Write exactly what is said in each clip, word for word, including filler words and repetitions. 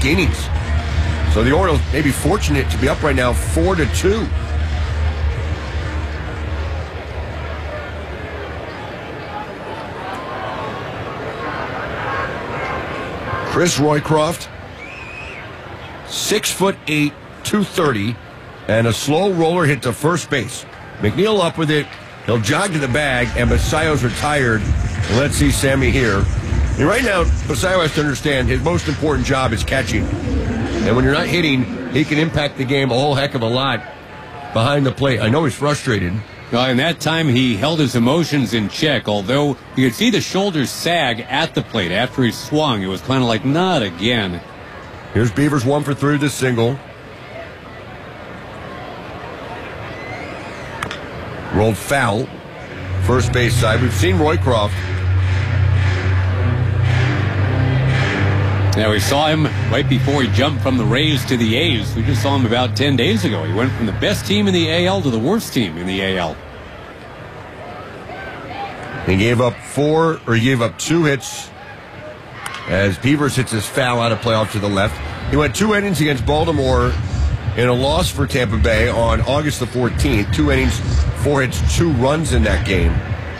sixth innings. So the Orioles may be fortunate to be up right now four to two. Chris Roycroft, six foot eight, two thirty, and a slow roller hit to first base. McNeil up with it. He'll jog to the bag, and Basayo's retired. And let's see Sammy here. And right now, Basayo has to understand his most important job is catching. And when you're not hitting, he can impact the game a whole heck of a lot behind the plate. I know he's frustrated. Well, in that time, he held his emotions in check, although you could see the shoulders sag at the plate after he swung. It was kind of like, not again. Here's Beavers one for three with this single. Rolled foul. First base side. We've seen Roycroft. Now, we saw him right before he jumped from the Rays to the A's. We just saw him about ten days ago. He went from the best team in the A L to the worst team in the A L. He gave up four, or he gave up two hits as Beavers hits his foul out of play off to the left. He went two innings against Baltimore in a loss for Tampa Bay on August the fourteenth. Two innings, four hits, two runs in that game.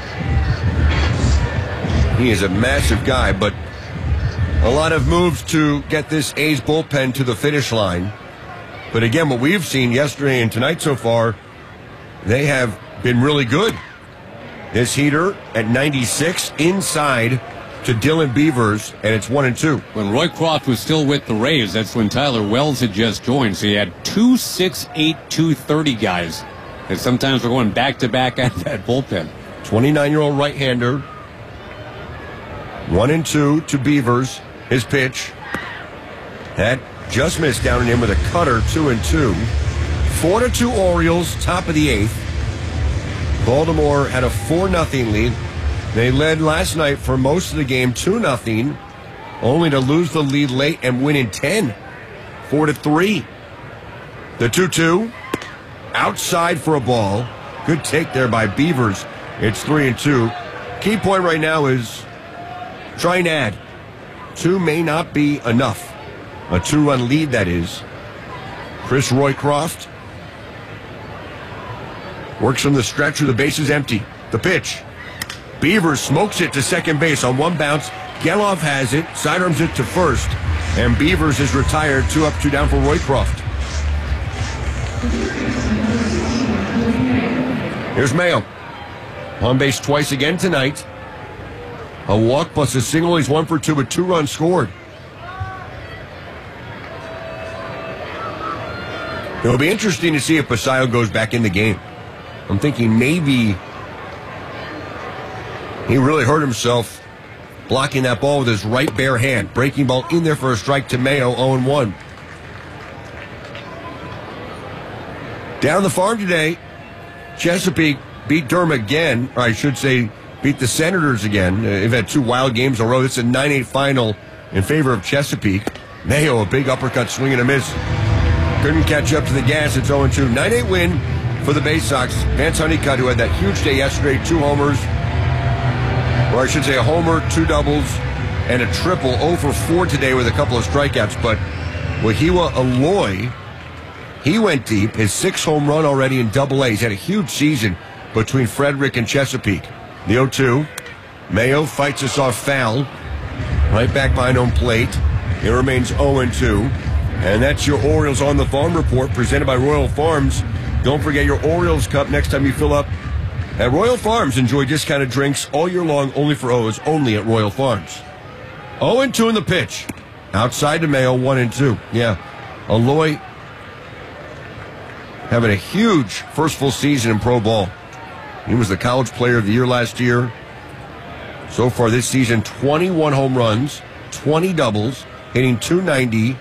He is a massive guy, but a lot of moves to get this A's bullpen to the finish line. But again, what we've seen yesterday and tonight so far, they have been really good. This heater at ninety-six inside to Dylan Beavers, and it's one and two. When Roycroft was still with the Rays, that's when Tyler Wells had just joined. So he had two six eight, two thirty guys. And sometimes we're going back-to-back at that bullpen. twenty-nine-year-old right-hander. One and two to Beavers. His pitch. That just missed down and in with a cutter, two and two. Four to two Orioles, top of the eighth. Baltimore had a four nothing lead. They led last night for most of the game, two nothing, only to lose the lead late and win in ten. Four to three. The two two. Outside for a ball. Good take there by Beavers. It's three and two. Key point right now is try and add. Two may not be enough. A two-run lead, that is. Chris Roycroft works from the stretch with the bases empty. The pitch. Beavers smokes it to second base on one bounce. Geloff has it, sidearms it to first, and Beavers is retired. Two up, two down for Roycroft. Here's Mayo. On base twice again tonight. A walk plus a single. He's one for two with two runs scored. It'll be interesting to see if Basayo goes back in the game. I'm thinking maybe he really hurt himself blocking that ball with his right bare hand. Breaking ball in there for a strike to Mayo, oh and one. Down the farm today, Chesapeake beat Durham again, or I should say beat the Senators again. Uh, they've had two wild games in a row. It's a nine eight final in favor of Chesapeake. Mayo, a big uppercut swing and a miss. Couldn't catch up to the gas. It's oh and two. nine eight win for the Bay Sox. Vance Honeycutt, who had that huge day yesterday, two homers, or I should say a homer, two doubles, and a triple. oh for four today with a couple of strikeouts. But Wahiwa Aloy, he went deep. His sixth home run already in double A. He's had a huge season between Frederick and Chesapeake. The oh two. Mayo fights us off foul. Right back behind home plate. It remains oh and two. And that's your Orioles on the Farm Report presented by Royal Farms. Don't forget your Orioles Cup next time you fill up at Royal Farms. Enjoy discounted drinks all year long, only for O's, only at Royal Farms. oh and two in the pitch. Outside to Mayo, one and two. Yeah. Aloy having a huge first full season in pro ball. He was the College Player of the Year last year. So far this season, twenty-one home runs, twenty doubles, hitting two ninety.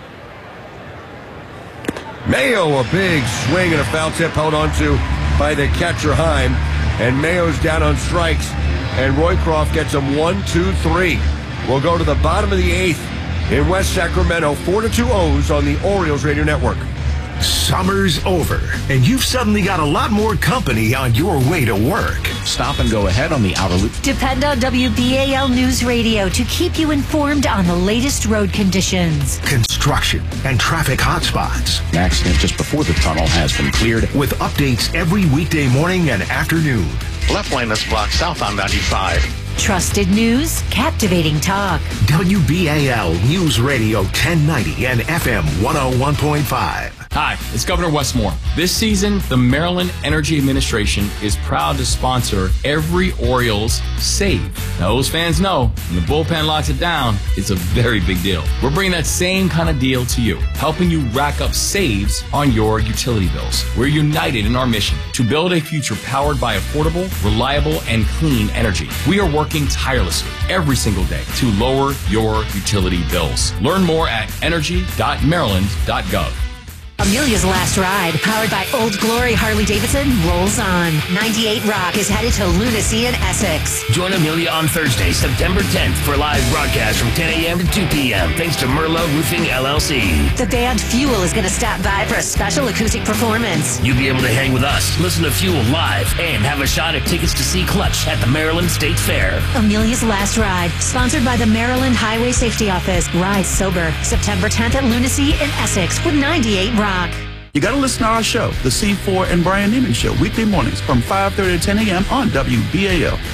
Mayo, a big swing and a foul tip held onto by the catcher Heim. And Mayo's down on strikes. And Roycroft gets him one, two, three. We'll go to the bottom of the eighth in West Sacramento. four to two O's on the Orioles Radio Network. Summer's over, and you've suddenly got a lot more company on your way to work. Stop and go ahead on the outer loop. Depend on W B A L News Radio to keep you informed on the latest road conditions. Construction and traffic hotspots. An accident just before the tunnel has been cleared. With updates every weekday morning and afternoon. Left lane is blocked southbound ninety-five. Trusted news, captivating talk. W B A L News Radio ten ninety and F M one oh one point five. Hi, it's Governor Westmore. This season, the Maryland Energy Administration is proud to sponsor every Orioles save. Now, those fans know when the bullpen locks it down, it's a very big deal. We're bringing that same kind of deal to you, helping you rack up saves on your utility bills. We're united in our mission to build a future powered by affordable, reliable, and clean energy. We are working tirelessly every single day to lower your utility bills. Learn more at energy dot maryland dot gov. Amelia's Last Ride, powered by Old Glory Harley-Davidson, rolls on. ninety-eight Rock is headed to Lunacy in Essex. Join Amelia on Thursday, September tenth for a live broadcast from ten a.m. to two p.m. thanks to Merlot Roofing L L C. The band Fuel is going to stop by for a special acoustic performance. You'll be able to hang with us, listen to Fuel live, and have a shot at tickets to see Clutch at the Maryland State Fair. Amelia's Last Ride, sponsored by the Maryland Highway Safety Office. Ride sober. September tenth at Lunacy in Essex with ninety-eight Rock. You got to listen to our show, The C four and Brian Neiman Show, weekday mornings from five thirty to ten a.m. on W B A L.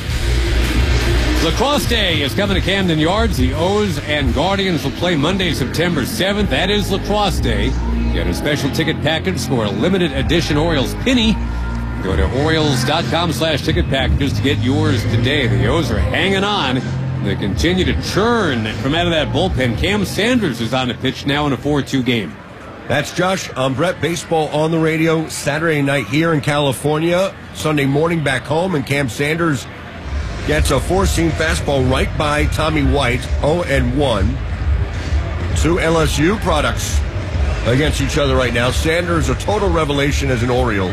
Lacrosse Day is coming to Camden Yards. The O's and Guardians will play Monday, September seventh. That is Lacrosse Day. Get a special ticket package for a limited edition Orioles penny. Go to Orioles dot com slash ticket packages to get yours today. The O's are hanging on. They continue to churn from out of that bullpen. Cam Sanders is on the pitch now in a four two game. That's Josh. I'm Brett. Baseball on the radio Saturday night here in California. Sunday morning back home, and Cam Sanders gets a four-seam fastball right by Tommy White. oh and one. Two L S U products against each other right now. Sanders, a total revelation as an Oriole.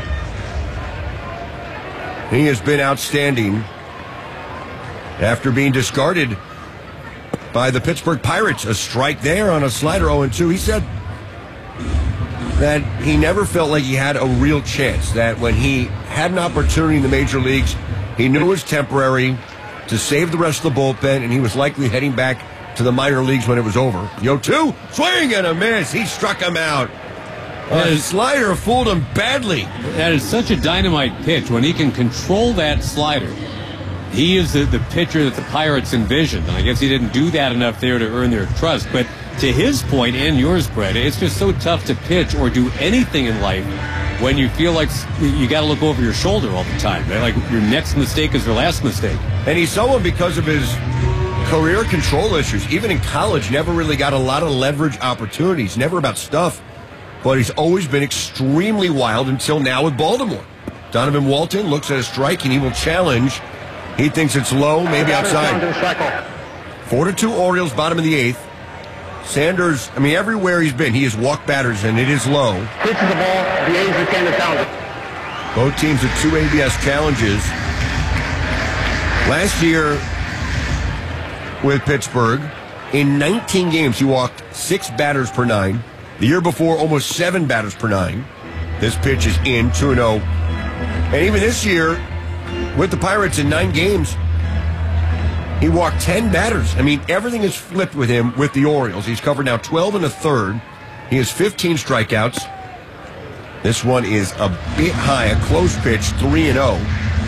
He has been outstanding after being discarded by the Pittsburgh Pirates. A strike there on a slider, oh and two. He said that he never felt like he had a real chance, that when he had an opportunity in the major leagues, he knew it was temporary to save the rest of the bullpen, and he was likely heading back to the minor leagues when it was over. Yo, two, swing and a miss. He struck him out. Uh, his slider fooled him badly. That is such a dynamite pitch. When he can control that slider, he is the, the pitcher that the Pirates envisioned. And I guess he didn't do that enough there to earn their trust. But to his point and yours, Brett, it's just so tough to pitch or do anything in life when you feel like you got to look over your shoulder all the time. Like your next mistake is your last mistake. And he's someone, because of his career control issues, even in college, never really got a lot of leverage opportunities, never about stuff. But he's always been extremely wild until now with Baltimore. Donovan Walton looks at a strike and he will challenge. He thinks it's low, maybe outside. Four to two Orioles, bottom of the eighth. Sanders, I mean, everywhere he's been, he has walked batters, and it is low. Pitches the ball. The A's are kind of down. Both teams with two A B S challenges. Last year with Pittsburgh, in nineteen games, he walked six batters per nine. The year before, almost seven batters per nine. This pitch is in, two and oh. And even this year, with the Pirates in nine games, he walked ten batters. I mean, everything is flipped with him with the Orioles. He's covered now twelve and a third. He has fifteen strikeouts. This one is a bit high, a close pitch, three and oh.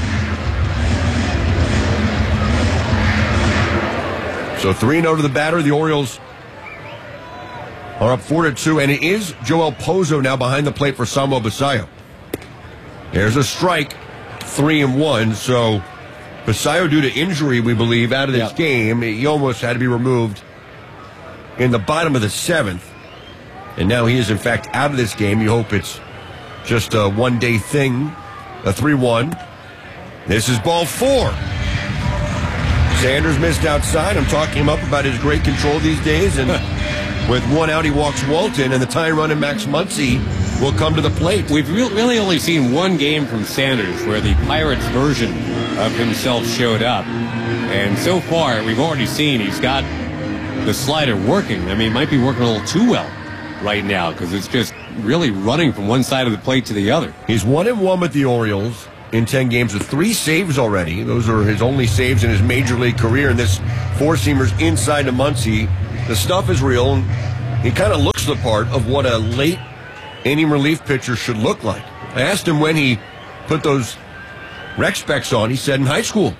So three and oh to the batter. The Orioles are up four to two, and it is Joel Pozo now behind the plate for Samuel Basayo. There's a strike, three and one. So Basayo, due to injury, we believe, out of this yep. game. He almost had to be removed in the bottom of the seventh. And now he is, in fact, out of this game. You hope it's just a one-day thing. A three one. This is ball four. Sanders missed outside. I'm talking him up about his great control these days. And with one out, he walks Walton, and the tying run in Max Muncy will come to the plate. We've re- really only seen one game from Sanders where the Pirates version of himself showed up. And so far, we've already seen he's got the slider working. I mean, it might be working a little too well right now because it's just really running from one side of the plate to the other. He's one and one with the Orioles. in ten games with three saves already. Those are his only saves in his major league career. And this four-seamer's inside to Muncy. The stuff is real. And he kind of looks the part of what a late inning relief pitcher should look like. I asked him when he put those rec specs on. He said in high school.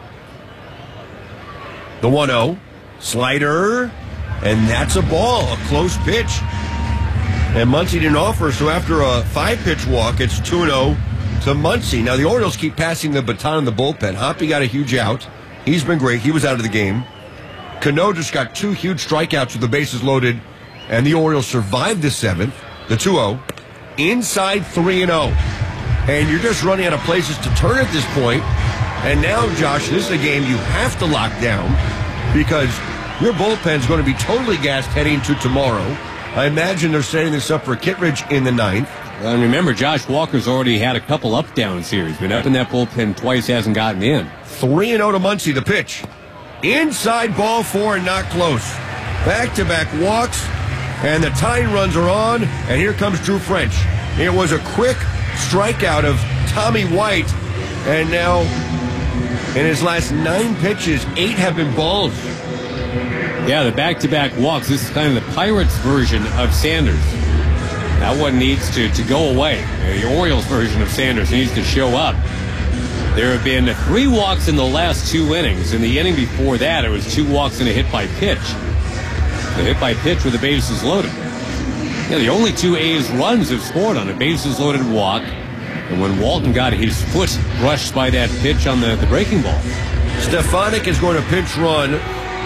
The one oh. Slider. And that's a ball. A close pitch. And Muncy didn't offer, so after a five-pitch walk, it's two and oh to Muncy. Now, the Orioles keep passing the baton in the bullpen. Hoppy got a huge out. He's been great. He was out of the game. Cano just got two huge strikeouts with the bases loaded, and the Orioles survived the seventh, the two oh, inside three and oh. And you're just running out of places to turn at this point. And now, Josh, this is a game you have to lock down because your bullpen's going to be totally gassed heading to tomorrow. I imagine they're setting this up for Kittredge in the ninth. And remember, Josh Walker's already had a couple up-down series. Been up in that bullpen twice, hasn't gotten in. three and oh to Muncy, the pitch. Inside ball four and not close. Back-to-back walks, and the tying runs are on, and here comes Drew French. It was a quick strikeout of Tommy White, and now in his last nine pitches, eight have been balls. Yeah, the back-to-back walks. This is kind of the Pirates' version of Sanders. That one needs to, to go away. The Orioles' version of Sanders needs to show up. There have been three walks in the last two innings. In the inning before that, it was two walks and a hit by pitch. The hit by pitch with the bases loaded. Yeah, the only two A's runs have scored on a bases-loaded walk. And when Walton got his foot brushed by that pitch on the, the breaking ball. Stefanik is going to pinch run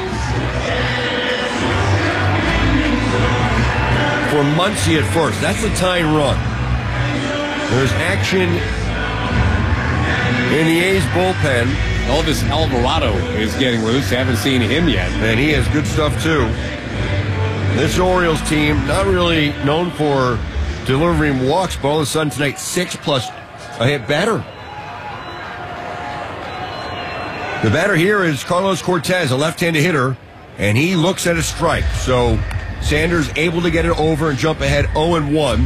for Muncy at first. That's the tying run. There's action in the A's bullpen. Elvis Alvarado is getting loose. Haven't seen him yet. And he has good stuff, too. This Orioles team, not really known for delivering walks, but all of a sudden tonight, six plus a hit batter. The batter here is Carlos Cortez, a left-handed hitter, and he looks at a strike. So Sanders able to get it over and jump ahead oh and one.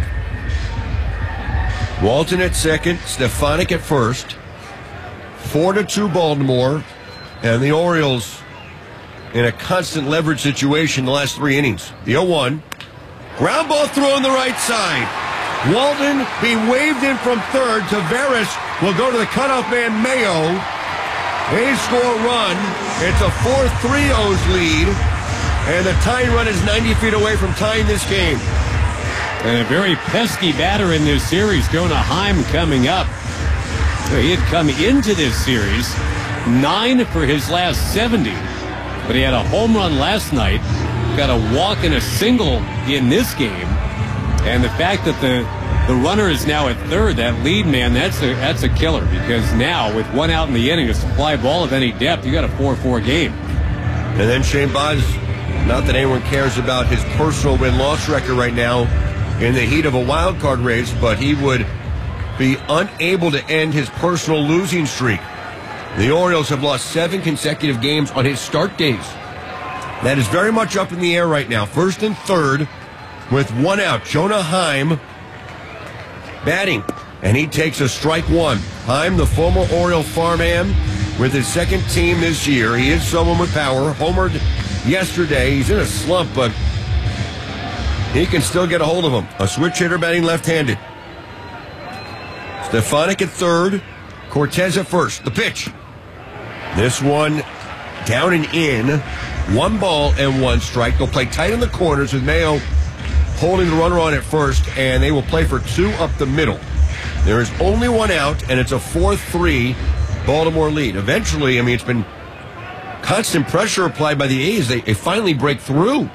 Walton at second, Stefanik at first. four to two Baltimore, and the Orioles in a constant leverage situation the last three innings. The oh one. Ground ball thrown the right side. Walton being waved in from third. Tavares will go to the cutoff man Mayo. A's score a run. It's a four three O's lead. And the tying run is ninety feet away from tying this game. And a very pesky batter in this series, Jonah Heim coming up. He had come into this series nine for his last seventy. But he had a home run last night. Got a walk and a single in this game. And the fact that the, the runner is now at third, that lead man, that's a, that's a killer. Because now, with one out in the inning, a supply ball of any depth, you got a four four game. And then Shane Baz, not that anyone cares about his personal win-loss record right now in the heat of a wild card race, but he would be unable to end his personal losing streak. The Orioles have lost seven consecutive games on his start days. That is very much up in the air right now. First and third with one out. Jonah Heim batting, and he takes a strike one. Heim, the former Oriole farmhand, with his second team this year. He is someone with power. Homered yesterday. He's in a slump, but he can still get a hold of him. A switch hitter batting left-handed. Stefanik at third. Cortez at first. The pitch. This one down and in. One ball and one strike. They'll play tight in the corners with Mayo holding the runner on at first, and they will play for two up the middle. There is only one out, and it's a four three Baltimore lead. Eventually, I mean, it's been constant pressure applied by the A's. They, they finally break through.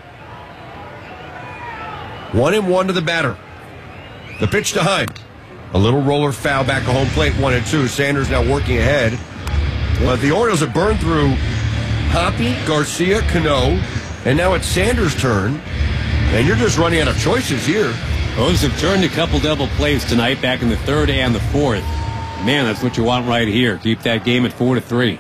One and one to the batter. The pitch to Heim. A little roller foul back at home plate, one and two. Sanders now working ahead. But the Orioles have burned through Hoppy, Garcia, Cano, and now it's Sanders' turn. And you're just running out of choices here. O's have turned a couple double plays tonight back in the third and the fourth. Man, that's what you want right here. Keep that game at four to three.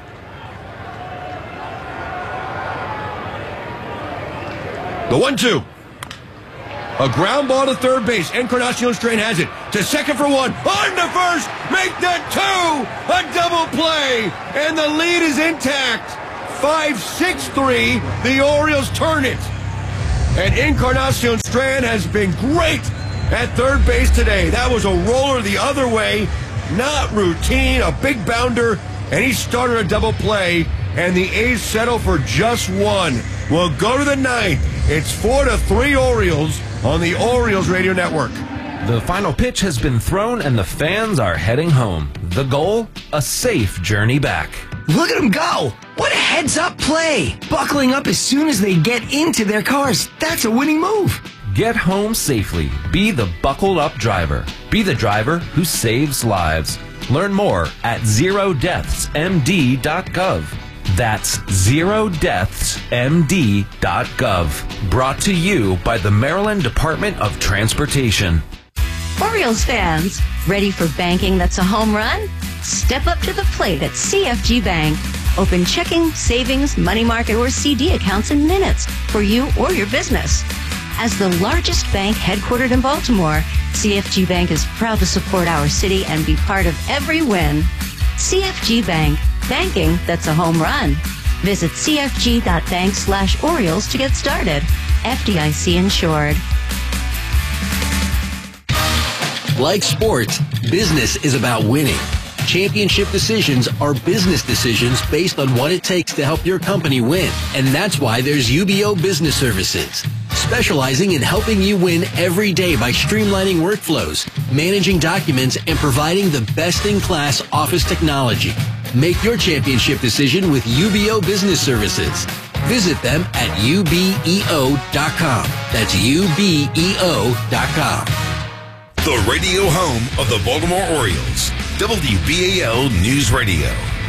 The one two. A ground ball to third base. Encarnacion Strand has it. To second for one. On to first. Make that two. A double play. And the lead is intact. five six three. The Orioles turn it. And Encarnacion Strand has been great at third base today. That was a roller the other way. Not routine. A big bounder. And he started a double play. And the A's settle for just one. We'll go to the ninth. It's four to three Orioles on the Orioles Radio Network. The final pitch has been thrown and the fans are heading home. The goal? A safe journey back. Look at them go! What a heads-up play! Buckling up as soon as they get into their cars. That's a winning move. Get home safely. Be the buckled up driver. Be the driver who saves lives. Learn more at zero deaths m d dot gov. That's zero deaths m d dot gov. Brought to you by the Maryland Department of Transportation. Orioles fans, ready for banking that's a home run? Step up to the plate at C F G Bank. Open checking, savings, money market, or C D accounts in minutes for you or your business. As the largest bank headquartered in Baltimore, C F G Bank is proud to support our city and be part of every win. C F G Bank. Banking that's a home run. Visit c f g dot bank slash Orioles to get started. F D I C insured. Like sports, business is about winning. Championship decisions are business decisions based on what it takes to help your company win. And that's why there's U B O Business Services, specializing in helping you win every day by streamlining workflows, managing documents, and providing the best-in-class office technology. Make your championship decision with U B O Business Services. Visit them at u b e o dot com. That's u b e o dot com. The radio home of the Baltimore Orioles. W B A L News Radio.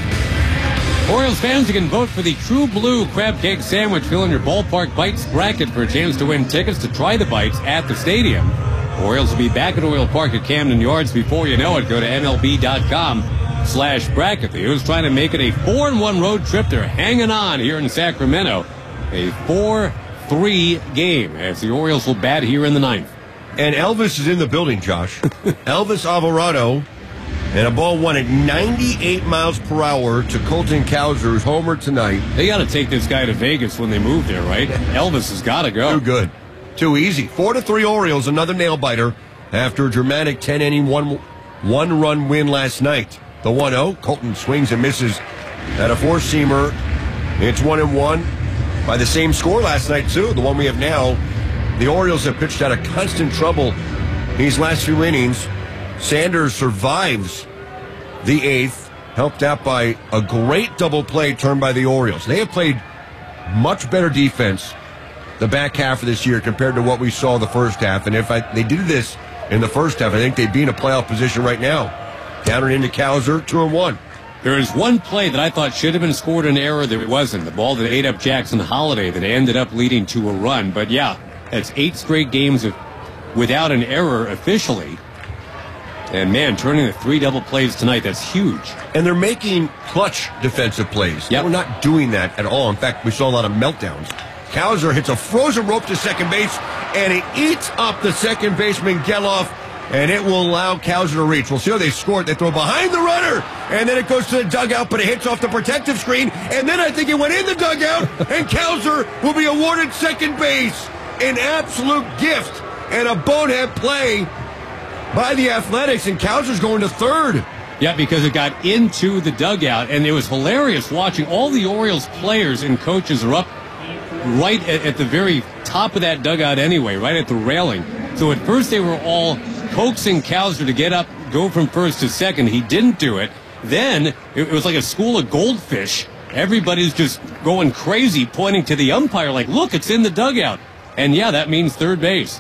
Orioles fans, you can vote for the True Blue Crab Cake Sandwich. Fill in your ballpark bites bracket for a chance to win tickets to try the bites at the stadium. Orioles will be back at Oriole Park at Camden Yards before you know it. Go to M L B dot com slash bracket. The O's trying to make it a four and one road trip. They're hanging on here in Sacramento. A four three game as the Orioles will bat here in the ninth. And Elvis is in the building, Josh. Elvis Alvarado. And a ball won at ninety-eight miles per hour to Colton Cowser, who's homer tonight. They got to take this guy to Vegas when they move there, right? Elvis has got to go. Too good. Too easy. Four to three Orioles, another nail-biter after a dramatic ten-inning, one, one-run win last night. The one oh, Colton swings and misses at a four-seamer. It's one and one by the same score last night, too, the one we have now. The Orioles have pitched out of constant trouble these last few innings. Sanders survives the eighth, helped out by a great double play turned by the Orioles. They have played much better defense the back half of this year compared to what we saw the first half. And if I, they did this in the first half, I think they'd be in a playoff position right now. Down and into Cowser, two and one. There is one play that I thought should have been scored an error that it wasn't. The ball that ate up Jackson Holiday that ended up leading to a run. But yeah, that's eight straight games of, without an error officially. And, man, turning the three double plays tonight, that's huge. And they're making clutch defensive plays. Yep. We're not doing that at all. In fact, we saw a lot of meltdowns. Cowser hits a frozen rope to second base, and it eats up the second baseman, Geloff, and it will allow Cowser to reach. We'll see how they score it. They throw behind the runner, and then it goes to the dugout, but it hits off the protective screen, and then I think it went in the dugout, and Cowser will be awarded second base. An absolute gift and a bonehead play by the Athletics, and Cowser's going to third. Yeah, because it got into the dugout, and it was hilarious watching all the Orioles players and coaches are up right at, at the very top of that dugout anyway, right at the railing. So at first they were all coaxing Cowser to get up, go from first to second. He didn't do it. Then it, it was like a school of goldfish. Everybody's just going crazy, pointing to the umpire like, look, it's in the dugout. And yeah, that means third base.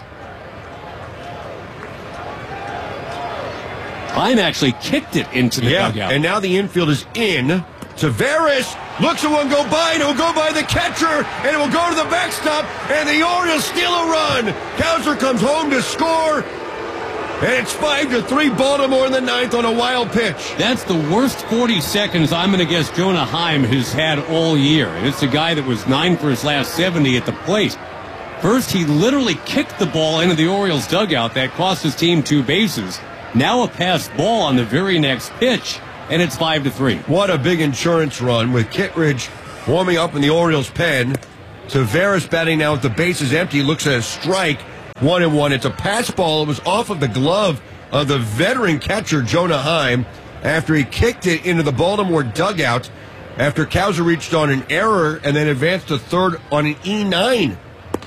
Heim actually kicked it into the yeah, dugout. And now the infield is in. Tavares looks at one go by, and it will go by the catcher, and it will go to the backstop, and the Orioles steal a run. Cowser comes home to score, and it's five to three Baltimore in the ninth on a wild pitch. That's the worst forty seconds I'm going to guess Jonah Heim has had all year. And it's a guy that was nine for his last seventy at the plate. First, he literally kicked the ball into the Orioles dugout. That cost his team two bases. Now a passed ball on the very next pitch, and it's five to three. What a big insurance run with Kittredge warming up in the Orioles' pen. Taveras batting now with the bases empty. Looks at a strike. One and one. It's a pass ball. It was off of the glove of the veteran catcher, Jonah Heim, after he kicked it into the Baltimore dugout after Cowser reached on an error and then advanced to third on an E nine.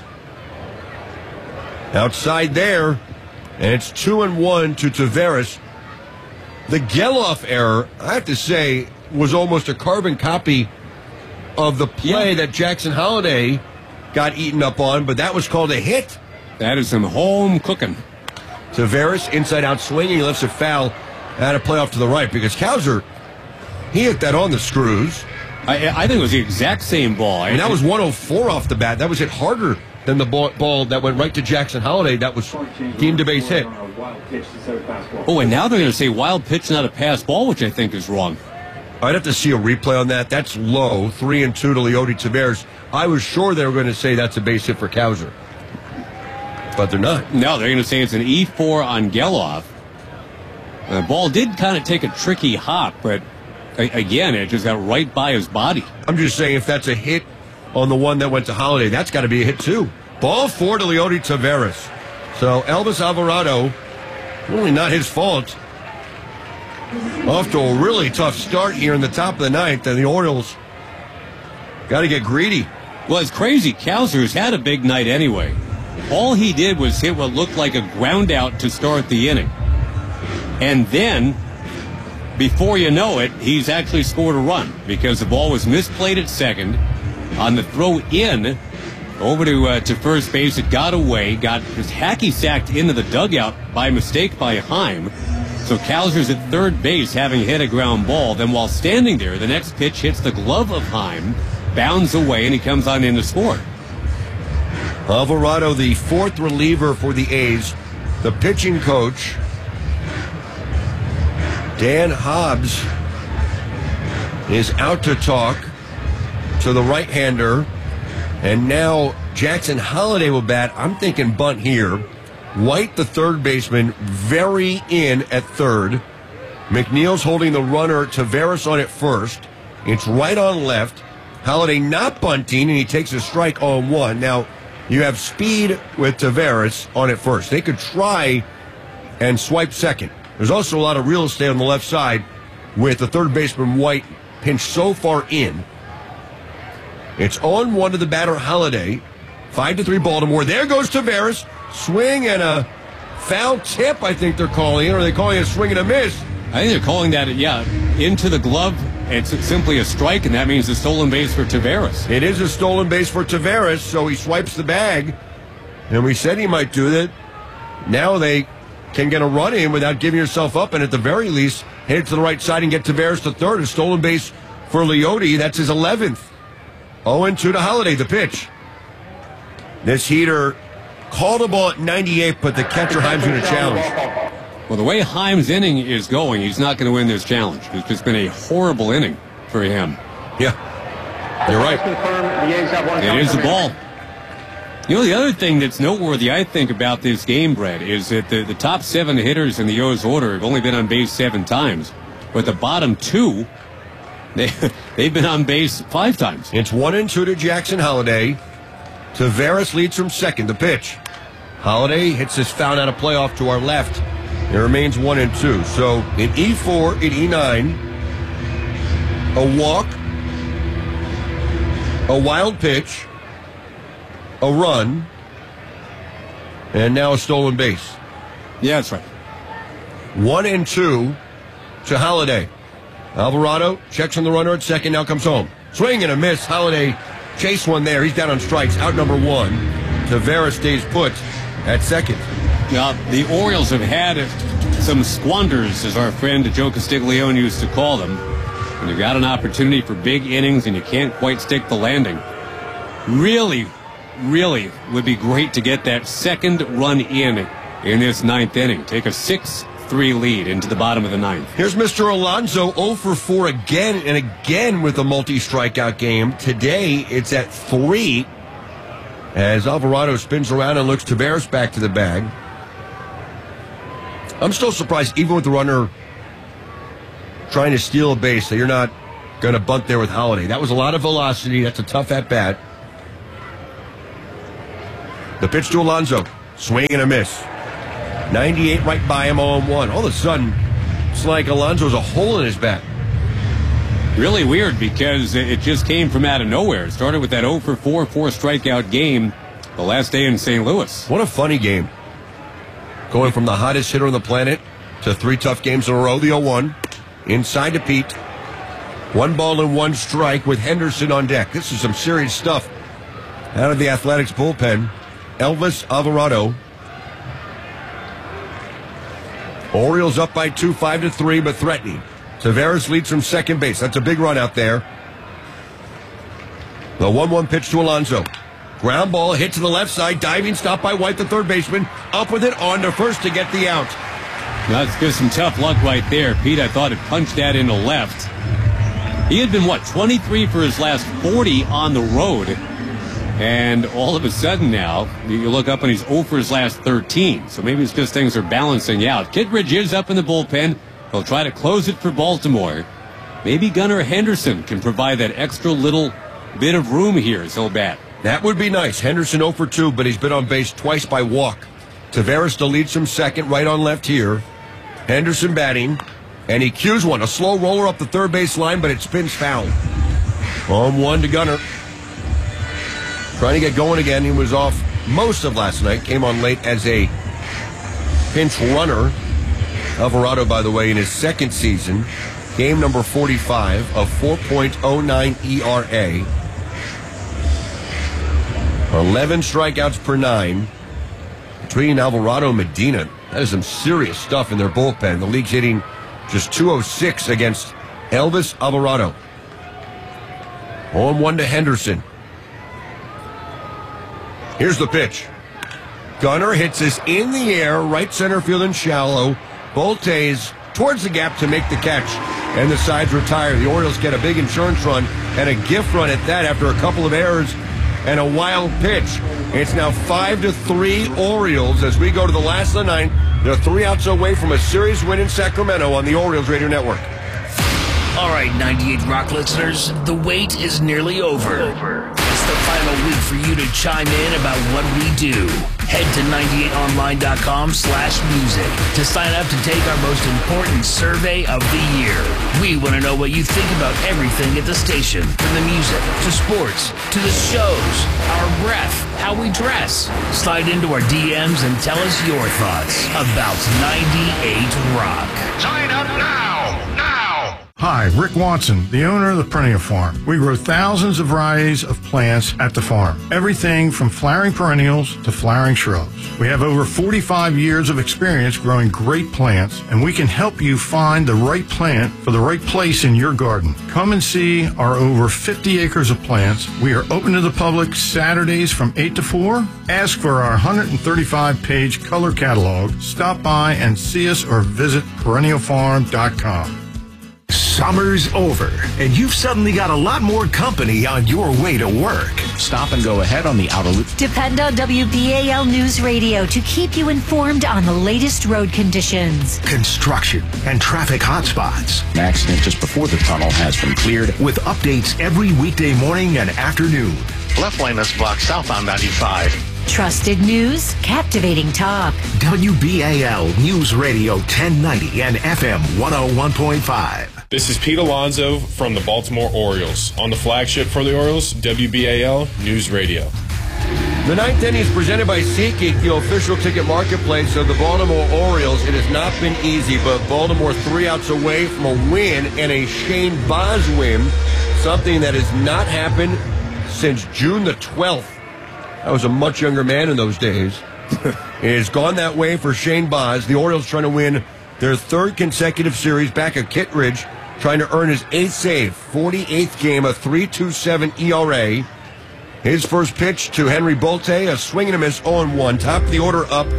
Outside there, and it's two and one to Taveras. The Geloff error, I have to say, was almost a carbon copy of the play yeah. that Jackson Holliday got eaten up on, but that was called a hit. That is some home cooking. Taveras inside out swinging, he lifts it foul out of play off to the right because Cowser, he hit that on the screws. I, I think it was the exact same ball. And that was one oh four off the bat. That was hit harder than the ball, ball that went right to Jackson Holliday. That was deemed a base hit. Oh, and now they're going to say wild pitch, not a pass ball, which I think is wrong. I'd have to see a replay on that. That's low. Three and two to Leody Taveras. I was sure they were going to say that's a base hit for Cowser. But they're not. No, they're going to say it's an E four on Geloff. The ball did kind of take a tricky hop, but again, it just got right by his body. I'm just saying if that's a hit on the one that went to Holliday, that's got to be a hit too. Ball four to Leody Taveras. So Elvis Alvarado, really not his fault. Off to a really tough start here in the top of the ninth, and the Orioles got to get greedy. Well, it's crazy. Cowser's had a big night anyway. All he did was hit what looked like a ground out to start the inning. And then, before you know it, he's actually scored a run because the ball was misplayed at second. On the throw in, over to uh, to first base, it got away, got just hacky sacked into the dugout by mistake by Heim. So Cowser's at third base having hit a ground ball. Then while standing there, the next pitch hits the glove of Heim, bounds away, and he comes on in to score. Alvarado, the fourth reliever for the A's, the pitching coach, Dan Hobbs, is out to talk to the right-hander, and now Jackson Holliday will bat. I'm thinking bunt here. White, the third baseman, very in at third. McNeil's holding the runner, Taveras on at first. It's right on left. Holliday not bunting, and he takes a strike on one. Now, you have speed with Taveras on at first. They could try and swipe second. There's also a lot of real estate on the left side with the third baseman White pinched so far in. It's on one to the batter, Holliday. Five to three Baltimore. There goes Taveras. Swing and a foul tip, I think they're calling it. Or are they calling it a swing and a miss? I think they're calling that, yeah, into the glove. It's simply a strike, and that means a stolen base for Taveras. It is a stolen base for Taveras, so he swipes the bag. And we said he might do that. Now they can get a run in without giving yourself up, and at the very least, hit it to the right side and get Taveras to third. A stolen base for Leody. That's his eleventh. oh and two to Holliday, the pitch. This heater called a ball at ninety-eight, but the catcher Heim's going to challenge. Well, the way Heim's inning is going, he's not going to win this challenge. It's just been a horrible inning for him. Yeah, you're right. It is the ball. You know, the other thing that's noteworthy, I think, about this game, Brett, is that the, the top seven hitters in the O's order have only been on base seven times. But the bottom two, they, they've been on base five times. It's one and two to Jackson Holliday. Taveras leads from second. The pitch. Holliday hits this foul out of playoff to our left. It remains one and two. So in E four, in E nine, a walk, a wild pitch, a run, and now a stolen base. Yeah, that's right. One and two to Holliday. Alvarado checks on the runner at second, now comes home. Swing and a miss. Holliday chase one there. He's down on strikes. Out number one. Taveras stays put at second. Now, the Orioles have had some squanders, as our friend Joe Castiglione used to call them. When you've got an opportunity for big innings and you can't quite stick the landing. Really, really would be great to get that second run in in this ninth inning. Take a six three lead into the bottom of the ninth. Here's Mister Alonso, oh for four again and again with a multi-strikeout game. Today, it's at three. as Alvarado spins around and looks Taveras back to the bag. I'm still surprised, even with the runner trying to steal a base, that you're not going to bunt there with Holiday. That was a lot of velocity. That's a tough at-bat. The pitch to Alonso. Swing and a miss. ninety-eight right by him, oh one. All of a sudden, it's like Alonso's a hole in his bat. Really weird because it just came from out of nowhere. It started with that oh for four, four strikeout game the last day in Saint Louis. What a funny game. Going from the hottest hitter on the planet to three tough games in a row, the oh one. Inside to Pete. One ball and one strike with Henderson on deck. This is some serious stuff out of the Athletics bullpen. Elvis Alvarado. Orioles up by two, five to three, but threatening. Taveras leads from second base. That's a big run out there. The one one pitch to Alonso. Ground ball hit to the left side. Diving stop by White, the third baseman. Up with it on to first to get the out. That's just some tough luck right there. Pete, I thought, had punched that into left. He had been, what, twenty-three for his last forty on the road. And all of a sudden now, you look up and he's oh for his last thirteen. So maybe it's just things are balancing out. Kittredge is up in the bullpen. He'll try to close it for Baltimore. Maybe Gunnar Henderson can provide that extra little bit of room here as he'll bat. That would be nice. Henderson oh for two, but he's been on base twice by walk. Taveras still leads from second, right on left here. Henderson batting, and he cues one. A slow roller up the third base line, but it spins foul. On one to Gunnar. Trying to get going again. He was off most of last night. Came on late as a pinch runner. Alvarado, by the way, in his second season, game number forty-five, a four point oh nine E R A. eleven strikeouts per nine. Between Alvarado and Medina, that is some serious stuff in their bullpen. The league's hitting just two oh six against Elvis Alvarado. oh one to Henderson. Here's the pitch. Gunnar hits this in the air, right center field and shallow. Boltes towards the gap to make the catch, and the sides retire. The Orioles get a big insurance run and a gift run at that after a couple of errors and a wild pitch. It's now five to three Orioles as we go to the last of the ninth. They're three outs away from a series win in Sacramento on the Orioles Radio Network. All right, ninety-eight Rock listeners, the wait is nearly over. It's the final week for you to chime in about what we do. Head to ninety-eight online dot com slash music to sign up to take our most important survey of the year. We want to know what you think about everything at the station, from the music to sports to the shows, our breath, how we dress. Slide into our D Ms and tell us your thoughts about ninety-eight Rock. Sign up now! Now! Hi, Rick Watson, the owner of the Perennial Farm. We grow thousands of varieties of plants at the farm. Everything from flowering perennials to flowering shrubs. We have over forty-five years of experience growing great plants, and we can help you find the right plant for the right place in your garden. Come and see our over fifty acres of plants. We are open to the public Saturdays from eight to four. Ask for our one hundred thirty-five page color catalog. Stop by and see us or visit perennial farm dot com. Summer's over, and you've suddenly got a lot more company on your way to work. Stop and go ahead on the outer loop. Depend on W B A L News Radio to keep you informed on the latest road conditions, construction, and traffic hotspots. An accident just before the tunnel has been cleared. With updates every weekday morning and afternoon. Left lane is blocked southbound ninety-five. Trusted news, captivating talk. W B A L News Radio ten ninety and F M one oh one point five. This is Pete Alonso from the Baltimore Orioles. On the flagship for the Orioles, W B A L News Radio. The ninth inning is presented by SeatGeek, the official ticket marketplace of the Baltimore Orioles. It has not been easy, but Baltimore three outs away from a win and a Shane Baz win, something that has not happened since June the twelfth. I was a much younger man in those days. It has gone that way for Shane Baz. The Orioles trying to win their third consecutive series back at Kittredge, trying to earn his eighth save, forty-eighth game, a three point two seven E R A. His first pitch to Henry Bolte, a swing and a miss, oh one. Top of the order up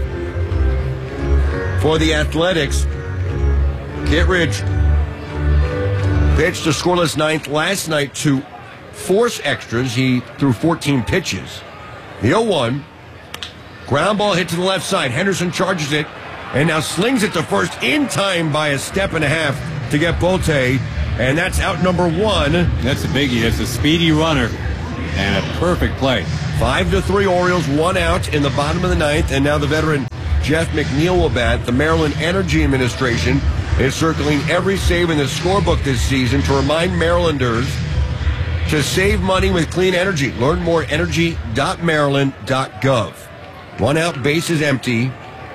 for the Athletics. Kittredge pitched a scoreless ninth last night to force extras. He threw fourteen pitches. The oh one. Ground ball hit to the left side. Henderson charges it and now slings it to first in time by a step and a half to get Bolte. And that's out number one. That's a biggie. That's a speedy runner and a perfect play. Five to three Orioles, one out in the bottom of the ninth. And now the veteran Jeff McNeil will bat. The Maryland Energy Administration is circling every save in the scorebook this season to remind Marylanders to save money with clean energy. Learn more at energy dot maryland dot gov. One out, base is empty.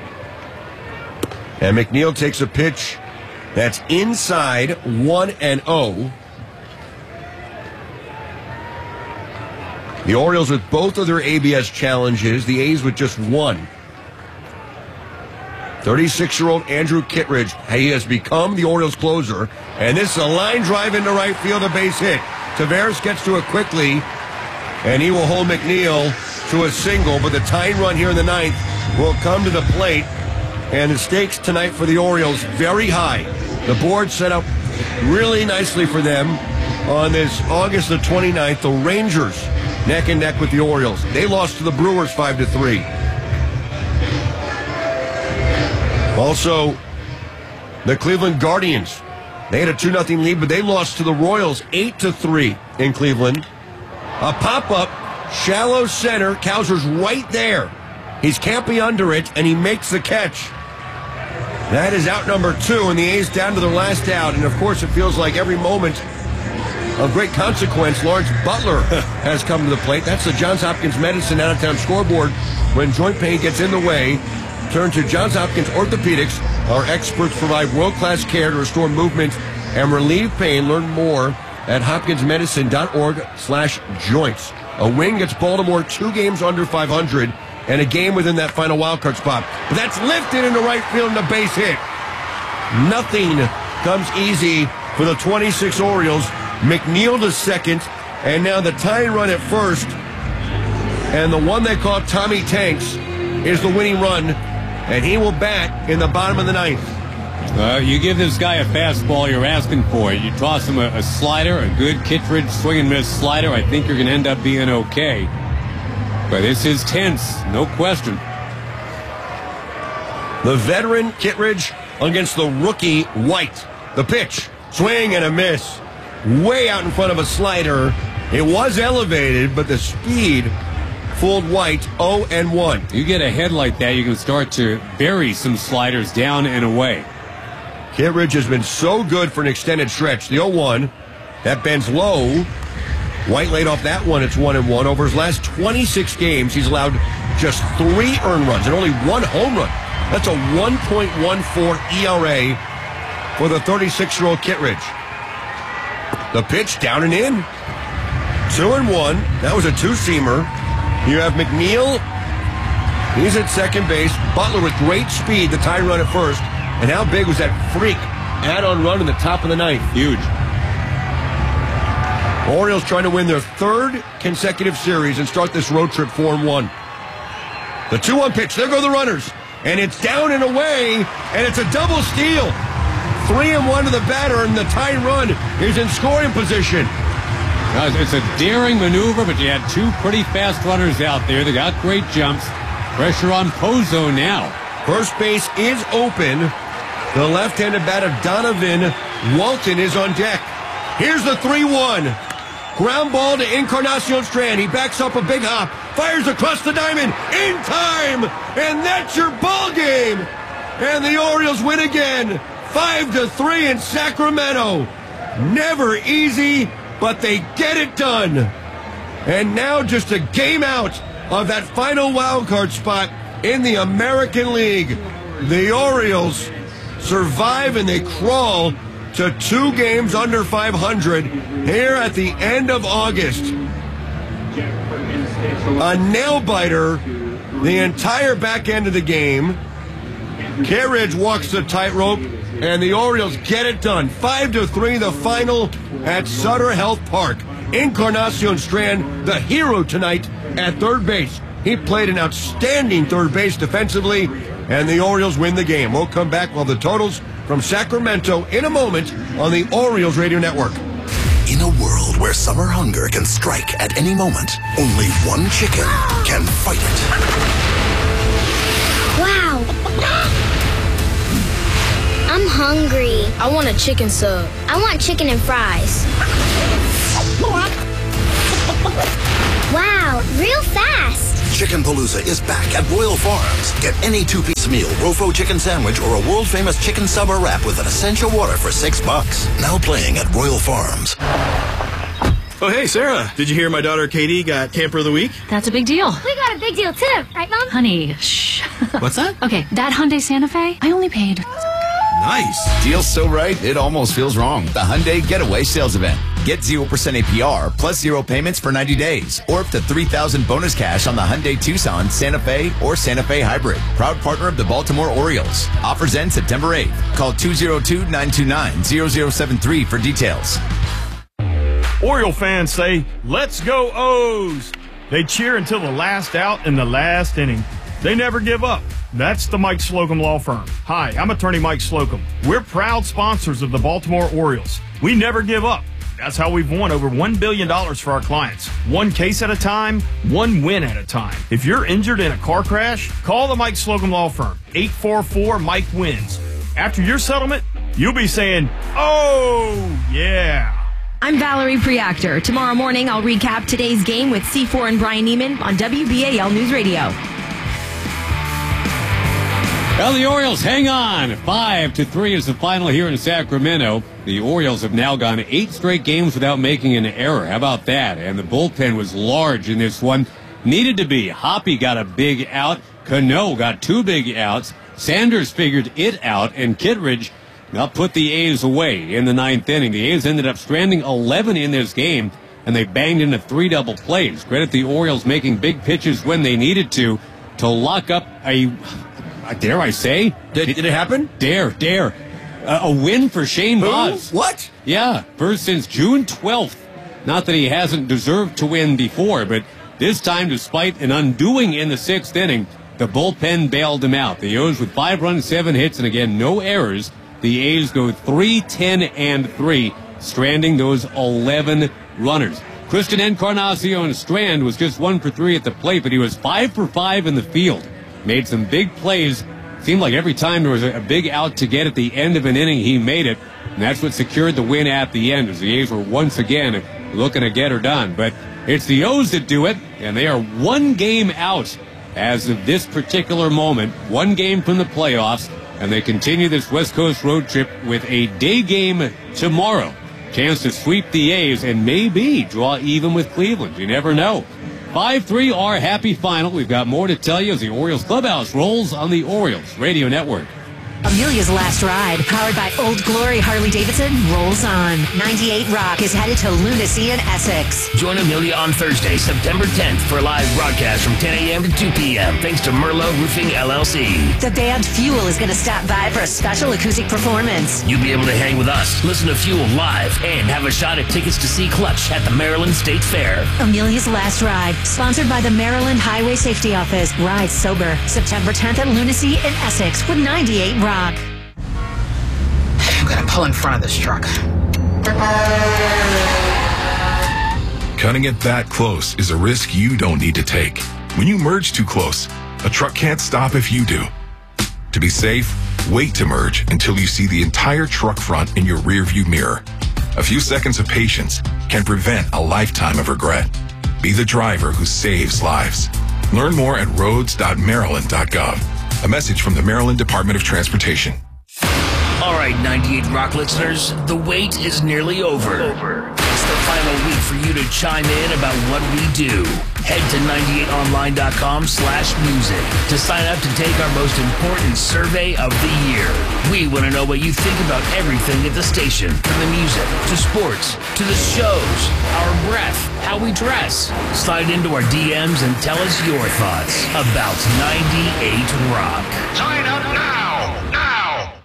And McNeil takes a pitch that's inside one and oh. The Orioles with both of their A B S challenges, the A's with just one. thirty-six-year-old Andrew Kittredge, he has become the Orioles closer. And this is a line drive into right field, a base hit. Taveras gets to it quickly, and he will hold McNeil to a single, but the tying run here in the ninth will come to the plate, and the stakes tonight for the Orioles very high. The board set up really nicely for them on this August the twenty-ninth. The Rangers neck and neck with the Orioles. They lost to the Brewers five to three. Also, the Cleveland Guardians. They had a two nothing lead, but they lost to the Royals eight to three in Cleveland. A pop-up, shallow center. Kowser's right there. He's camping under it, and he makes the catch. That is out number two, and the A's down to their last out. And, of course, it feels like every moment of great consequence, Lawrence Butler has come to the plate. That's the Johns Hopkins Medicine out-of-town scoreboard. When joint pain gets in the way, turn to Johns Hopkins Orthopedics. Our experts provide world-class care to restore movement and relieve pain. Learn more at hopkins medicine dot org slash joints. A win gets Baltimore two games under five hundred and a game within that final wildcard spot. But that's lifted into right field and a base hit. Nothing comes easy for the twenty-six Orioles. McNeil to second, and now the tying run at first. And the one they call Tommy Tanks is the winning run, and he will bat in the bottom of the ninth. Uh, you give this guy a fastball, you're asking for it. You toss him a, a slider, a good Kittredge swing and miss slider, I think you're going to end up being okay. But this is tense, no question. The veteran Kittredge against the rookie White. The pitch, swing and a miss. Way out in front of a slider. It was elevated, but the speed fooled White. oh and one. You get ahead like that, you can start to bury some sliders down and away. Kittredge has been so good for an extended stretch. The oh one, that bends low. White laid off that one. It's one and one. Over his last twenty-six games, he's allowed just three earned runs and only one home run. That's a one point one four E R A for the thirty-six-year-old Kittredge. The pitch down and in. Two and one. That was a two-seamer. You have McNeil. He's at second base. Butler with great speed. The tie run at first. And how big was that freak add-on run in the top of the ninth? Huge. Orioles trying to win their third consecutive series and start this road trip four and one. The two one pitch. There go the runners. And it's down and away. And it's a double steal. Three and one to the batter, and the tie run is in scoring position. It's a daring maneuver, but you had two pretty fast runners out there. They got great jumps. Pressure on Pozo now. First base is open. The left-handed batter, Donovan Walton, is on deck. Here's the three one. Ground ball to Encarnacion Strand. He backs up a big hop. Fires across the diamond. In time. And that's your ball game. And the Orioles win again. Five to three in Sacramento. Never easy, but they get it done. And now just a game out of that final wild card spot in the American League. The Orioles survive and they crawl to two games under five hundred here at the end of August. A nail-biter the entire back end of the game. Kittredge walks the tightrope, and the Orioles get it done. Five to three, the final at Sutter Health Park. Encarnacion Strand, the hero tonight at third base. He played an outstanding third base defensively, and the Orioles win the game. We'll come back with the totals from Sacramento in a moment on the Orioles Radio Network. In a world where summer hunger can strike at any moment, only one chicken can fight it. Wow. I'm hungry. I want a chicken sub. I want chicken and fries. Wow, real fast. Chicken Palooza is back at Royal Farms. Get any two-piece meal, Rofo chicken sandwich, or a world-famous chicken sub or wrap with an essential water for six bucks. Now playing at Royal Farms. Oh, hey, Sarah. Did you hear my daughter Katie got Camper of the Week? That's a big deal. We got a big deal too, right, Mom? Honey, shh. What's that? Okay, that Hyundai Santa Fe, I only paid. Nice. Deal's so right, it almost feels wrong. The Hyundai Getaway Sales Event. Get zero percent A P R plus zero payments for ninety days or up to three thousand dollars bonus cash on the Hyundai Tucson, Santa Fe, or Santa Fe Hybrid. Proud partner of the Baltimore Orioles. Offers end September eighth. Call two oh two, nine two nine, zero zero seven three for details. Oriole fans say, "Let's go O's." They cheer until the last out in the last inning. They never give up. That's the Mike Slocum Law Firm. Hi, I'm attorney Mike Slocum. We're proud sponsors of the Baltimore Orioles. We never give up. That's how we've won over one billion dollars for our clients. One case at a time, one win at a time. If you're injured in a car crash, call the Mike Slocum Law Firm. eight four four, Mike wins. After your settlement, you'll be saying, "Oh, yeah." I'm Valerie Preactor. Tomorrow morning, I'll recap today's game with C four and Brian Neiman on W B A L News Radio. Well, the Orioles hang on. Five to three is the final here in Sacramento. The Orioles have now gone eight straight games without making an error. How about that? And the bullpen was large in this one. Needed to be. Hoppy got a big out. Cano got two big outs. Sanders figured it out. And Kittredge now put the A's away in the ninth inning. The A's ended up stranding eleven in this game, and they banged into three double plays. Credit the Orioles making big pitches when they needed to to lock up a... Dare I say? Did, did it happen? Dare, dare. Uh, a win for Shane Who? Baz. What? Yeah, first since June twelfth. Not that he hasn't deserved to win before, but this time, despite an undoing in the sixth inning, the bullpen bailed him out. The O's with five runs, seven hits, and again, no errors. The A's go three, ten, and three, stranding those eleven runners. Christian Encarnacion Strand was just one for three at the plate, but he was five for five in the field. Made some big plays. Seemed like every time there was a big out to get at the end of an inning, he made it. And that's what secured the win at the end, as the A's were once again looking to get her done. But it's the O's that do it, and they are one game out as of this particular moment. One game from the playoffs, and they continue this West Coast road trip with a day game tomorrow. Chance to sweep the A's and maybe draw even with Cleveland. You never know. five three, our happy final. We've got more to tell you as the Orioles clubhouse rolls on the Orioles Radio Network. Amelia's Last Ride, powered by Old Glory Harley-Davidson, rolls on. ninety-eight Rock is headed to Lunacy in Essex. Join Amelia on Thursday, September tenth for a live broadcast from ten a.m. to two p.m. thanks to Merlot Roofing, L L C. The band Fuel is going to stop by for a special acoustic performance. You'll be able to hang with us, listen to Fuel live, and have a shot at tickets to see Clutch at the Maryland State Fair. Amelia's Last Ride, sponsored by the Maryland Highway Safety Office. Ride sober. September tenth at Lunacy in Essex with ninety-eight Rock. I'm gonna pull in front of this truck. Cutting it that close is a risk you don't need to take. When you merge too close, a truck can't stop if you do. To be safe, wait to merge until you see the entire truck front in your rearview mirror. A few seconds of patience can prevent a lifetime of regret. Be the driver who saves lives. Learn more at roads dot maryland dot gov. A message from the Maryland Department of Transportation. All right, ninety-eight Rock listeners, the wait is nearly over. It's the final week for you to chime in about what we do. Head to ninety-eight online dot com slash music to sign up to take our most important survey of the year. We want to know what you think about everything at the station, from the music to sports to the shows, our breath, how we dress. Slide into our D Ms and tell us your thoughts about ninety-eight Rock. Sign up now! Now!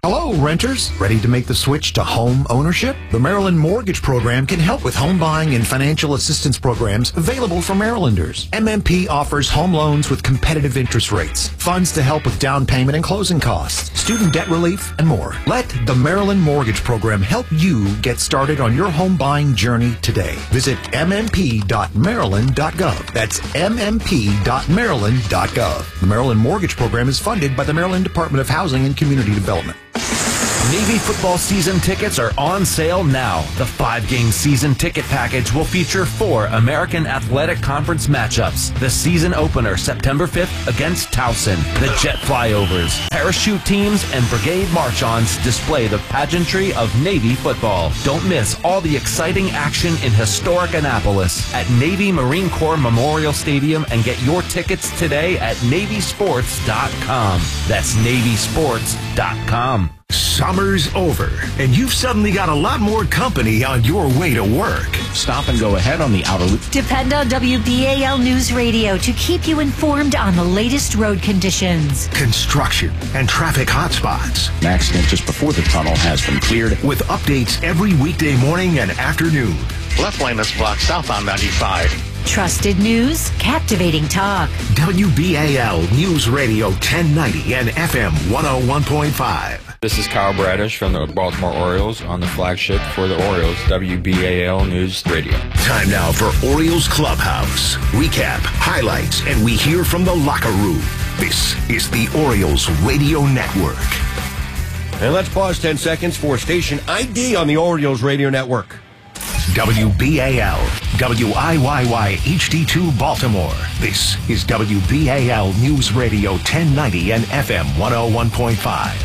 Hello, renters. Ready to make the switch to home ownership? The Maryland Mortgage Program can help with home buying and financial assistance programs available for Marylanders. M M P offers home loans with competitive interest rates, funds to help with down payment and closing costs, student debt relief, and more. Let the Maryland Mortgage Program help you get started on your home buying journey today. Visit m m p dot maryland dot gov. That's m m p dot maryland dot gov. The Maryland Mortgage Program is funded by the Maryland Department of Housing and Community Development. Navy football season tickets are on sale now. The five-game season ticket package will feature four American Athletic Conference matchups. The season opener, September fifth, against Towson. The jet flyovers, parachute teams, and brigade march-ons display the pageantry of Navy football. Don't miss all the exciting action in historic Annapolis at Navy Marine Corps Memorial Stadium and get your tickets today at navy sports dot com. That's navy sports dot com. Summer's over, and you've suddenly got a lot more company on your way to work. Stop and go ahead on the outer loop. Depend on W B A L News Radio to keep you informed on the latest road conditions, construction, and traffic hotspots. An accident just before the tunnel has been cleared. With updates every weekday morning and afternoon. Left lane is blocked southbound ninety-five. Trusted news, captivating talk. W B A L News Radio ten ninety and F M one oh one point five. This is Kyle Bradish from the Baltimore Orioles on the flagship for the Orioles, W B A L News Radio. Time now for Orioles Clubhouse. Recap, highlights, and we hear from the locker room. This is the Orioles Radio Network. And let's pause ten seconds for station I D on the Orioles Radio Network. W B A L, W I Y Y H D two Baltimore. This is W B A L News Radio ten ninety and F M one oh one point five.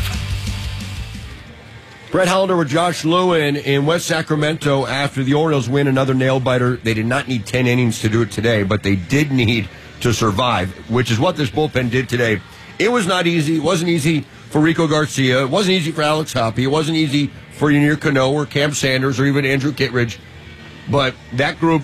Brett Hollander with Josh Lewin in West Sacramento after the Orioles win another nail-biter. They did not need ten innings to do it today, but they did need to survive, which is what this bullpen did today. It was not easy. It wasn't easy for Rico Garcia. It wasn't easy for Alex Hoppe. It wasn't easy for Yunier Cano or Cam Sanders or even Andrew Kittredge. But that group,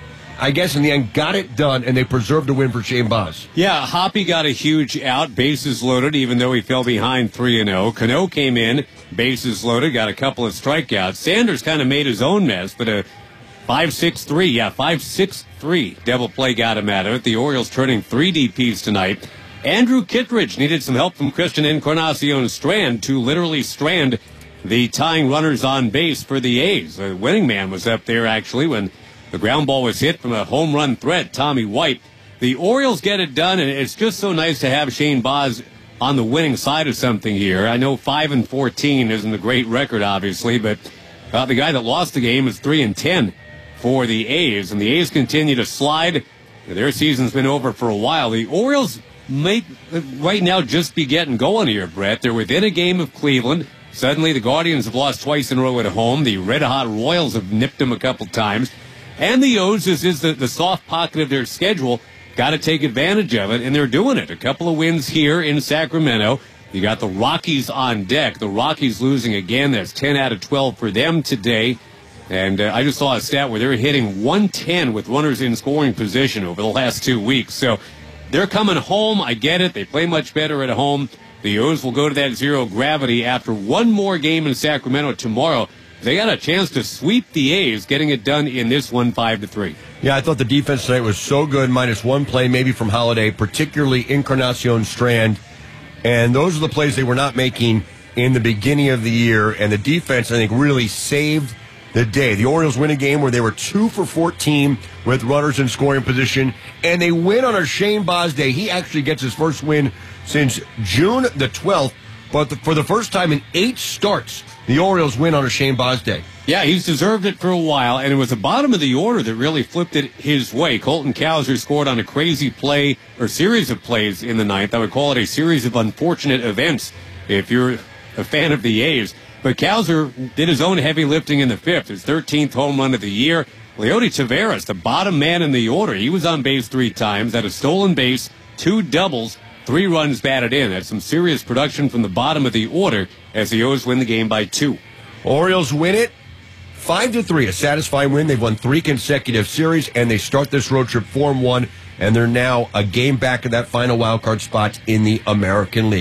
I guess, in the end, got it done, and they preserved a win for Shane Baz. Yeah, Hoppe got a huge out, bases loaded, even though he fell behind three and oh. Cano came in, bases loaded, got a couple of strikeouts. Sanders kind of made his own mess, but a five six three, yeah, five six three double play got him out of it. The Orioles turning three D Ps tonight. Andrew Kittredge needed some help from Christian Encarnacion Strand to literally strand the tying runners on base for the A's. The winning man was up there, actually, when the ground ball was hit from a home run threat, Tommy White. The Orioles get it done, and it's just so nice to have Shane Baz on the winning side of something here. I know five and fourteen isn't a great record, obviously, but uh, the guy that lost the game is three and ten for the A's, and the A's continue to slide. Their season's been over for a while. The Orioles may right now just be getting going here, Brett. They're within a game of Cleveland. Suddenly, the Guardians have lost twice in a row at home. The red-hot Royals have nipped them a couple times. And the O's, this is the, the soft pocket of their schedule. Got to take advantage of it, and they're doing it. A couple of wins here in Sacramento. You got the Rockies on deck. The Rockies losing again. That's ten out of twelve for them today. And uh, I just saw a stat where they're hitting one ten with runners in scoring position over the last two weeks. So they're coming home. I get it. They play much better at home. The O's will go to that zero gravity after one more game in Sacramento tomorrow. They got a chance to sweep the A's, getting it done in this one, five to three. Yeah, I thought the defense tonight was so good, minus one play maybe from Holiday, particularly Encarnacion Strand. And those are the plays they were not making in the beginning of the year. And the defense, I think, really saved the day. The Orioles win a game where they were two for fourteen with runners in scoring position. And they win on a Shane Baz day. He actually gets his first win since June the twelfth. But the, for the first time in eight starts, the Orioles win on a Shane Baz day. Yeah, he's deserved it for a while, and it was the bottom of the order that really flipped it his way. Colton Cowser scored on a crazy play, or series of plays in the ninth. I would call it a series of unfortunate events if you're a fan of the A's. But Cowser did his own heavy lifting in the fifth, his thirteenth home run of the year. Leody Taveras, the bottom man in the order, he was on base three times, had a stolen base, two doubles, three runs batted in. That's some serious production from the bottom of the order as the O's win the game by two. Orioles win it five to three, a satisfying win. They've won three consecutive series, and they start this road trip four and one, and they're now a game back of that final wild card spot in the American League.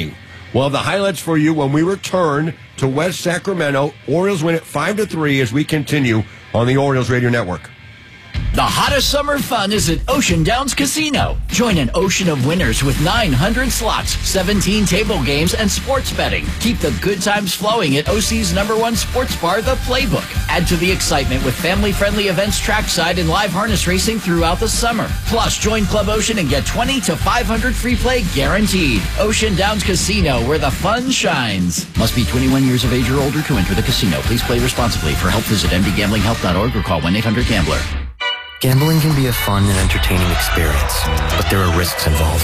We'll have the highlights for you when we return to West Sacramento. Orioles win it five to three as we continue on the Orioles Radio Network. The hottest summer fun is at Ocean Downs Casino. Join an ocean of winners with nine hundred slots, seventeen table games, and sports betting. Keep the good times flowing at O C's number one sports bar, The Playbook. Add to the excitement with family-friendly events trackside and live harness racing throughout the summer. Plus, join Club Ocean and get twenty to five hundred free play guaranteed. Ocean Downs Casino, where the fun shines. Must be twenty-one years of age or older to enter the casino. Please play responsibly. For help, visit m d gambling help dot org or call one eight hundred gambler. Gambling can be a fun and entertaining experience, but there are risks involved.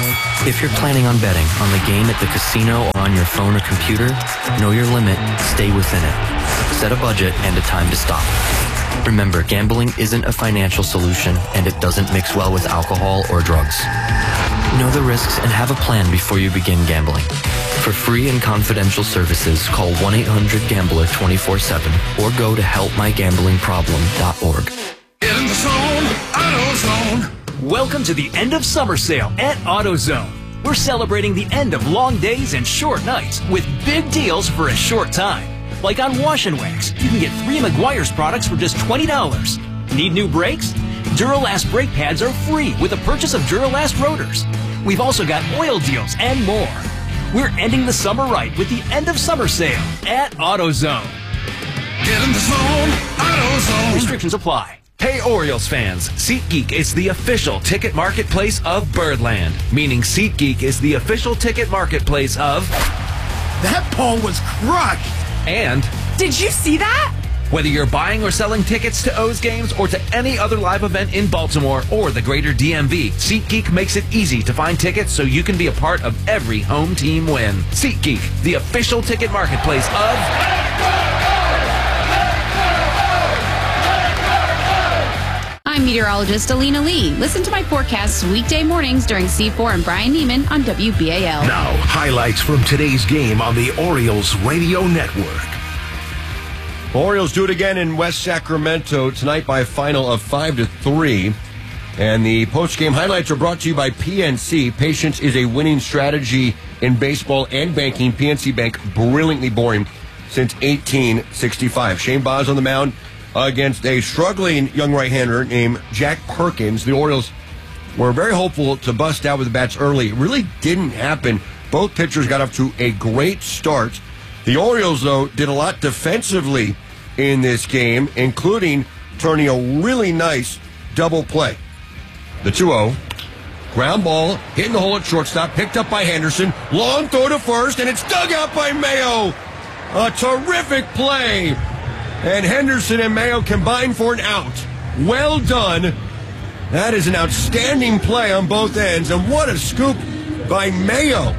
If you're planning on betting on the game at the casino or on your phone or computer, know your limit, stay within it. Set a budget and a time to stop. Remember, gambling isn't a financial solution, and it doesn't mix well with alcohol or drugs. Know the risks and have a plan before you begin gambling. For free and confidential services, call one eight hundred gambler twenty-four seven or go to help my gambling problem dot org. Get in the zone, AutoZone. Welcome to the end of summer sale at AutoZone. We're celebrating the end of long days and short nights with big deals for a short time. Like on Wash and Wax, you can get three Meguiar's products for just twenty dollars. Need new brakes? Duralast brake pads are free with a purchase of Duralast rotors. We've also got oil deals and more. We're ending the summer right with the end of summer sale at AutoZone. Get in the zone, AutoZone. Restrictions apply. Hey Orioles fans, SeatGeek is the official ticket marketplace of Birdland, meaning SeatGeek is the official ticket marketplace of... That ball was crushed! And... Did you see that? Whether you're buying or selling tickets to O's games or to any other live event in Baltimore or the greater D M V, SeatGeek makes it easy to find tickets so you can be a part of every home team win. SeatGeek, the official ticket marketplace of... I'm meteorologist Alina Lee. Listen to my forecasts weekday mornings during C four and Brian Neiman on W B A L. Now, highlights from today's game on the Orioles Radio Network. Orioles do it again in West Sacramento tonight by a final of five to three. And the post-game highlights are brought to you by P N C. Patience is a winning strategy in baseball and banking. P N C Bank, brilliantly boring since eighteen sixty-five. Shane Baz on the mound against a struggling young right-hander named Jack Perkins. The Orioles were very hopeful to bust out with the bats early. It really didn't happen. Both pitchers got off to a great start. The Orioles, though, did a lot defensively in this game, including turning a really nice double play. The two oh. Ground ball, hitting the hole at shortstop, picked up by Henderson. Long throw to first, and it's dug out by Mayo. A terrific play. And Henderson and Mayo combined for an out. Well done. That is an outstanding play on both ends. And what a scoop by Mayo.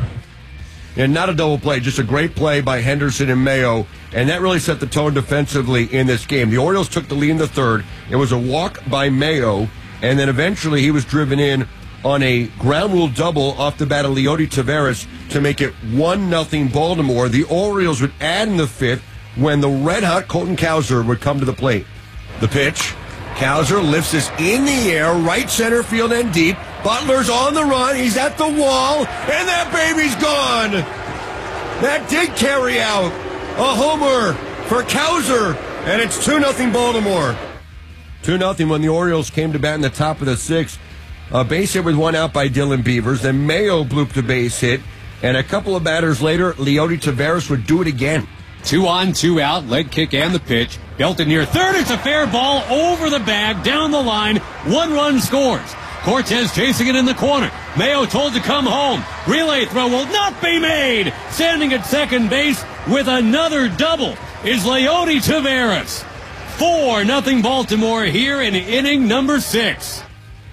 And not a double play, just a great play by Henderson and Mayo. And that really set the tone defensively in this game. The Orioles took the lead in the third. It was a walk by Mayo. And then eventually he was driven in on a ground rule double off the bat of Leody Taveras to make it one nothing Baltimore. The Orioles would add in the fifth when the red-hot Colton Cowser would come to the plate. The pitch. Cowser lifts this in the air, right center field and deep. Butler's on the run. He's at the wall, and that baby's gone. That did carry out a homer for Cowser, and it's two nothing Baltimore. two nothing when the Orioles came to bat in the top of the sixth. A base hit with one out by Dylan Beavers. Then Mayo blooped a base hit, and a couple of batters later, Leody Taveras would do it again. Two on, two out, leg kick and the pitch. Belted near third. It's a fair ball over the bag, down the line. One run scores. Cortez chasing it in the corner. Mayo told to come home. Relay throw will not be made. Standing at second base with another double is Leody Taveras. Four nothing Baltimore here in inning number six.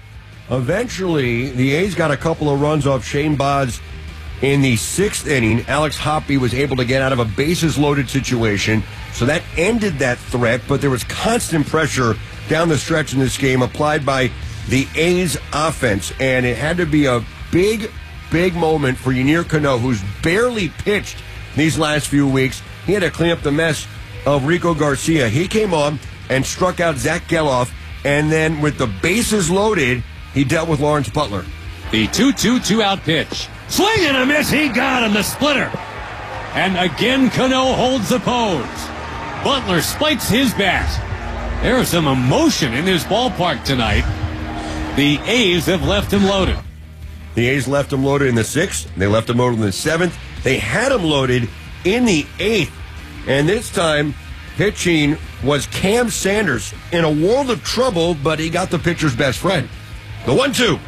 Eventually, the A's got a couple of runs off Shane Baz. In the sixth inning, Alex Hoppe was able to get out of a bases-loaded situation, so that ended that threat, but there was constant pressure down the stretch in this game applied by the A's offense, and it had to be a big, big moment for Yennier Cano, who's barely pitched these last few weeks. He had to clean up the mess of Rico Garcia. He came on and struck out Zach Geloff, and then with the bases loaded, he dealt with Lawrence Butler. The two two two-out pitch. Swing and a miss. He got him, the splitter. And again, Cano holds the pose. Butler spikes his bat. There is some emotion in this ballpark tonight. The A's have left him loaded. The A's left him loaded in the sixth. They left him loaded in the seventh. They had him loaded in the eighth. And this time, pitching was Cam Sanders in a world of trouble, but he got the pitcher's best friend. The one two.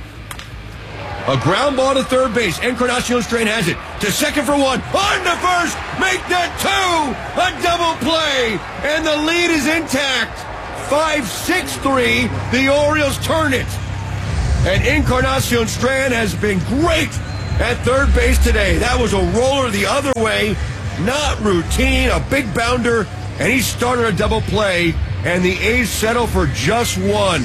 A ground ball to third base. Encarnacion Strand has it. To second for one. On to first. Make that two. A double play. And the lead is intact. five six three. The Orioles turn it. And Encarnacion Strand has been great at third base today. That was a roller the other way. Not routine. A big bounder. And he started a double play. And the A's settle for just one.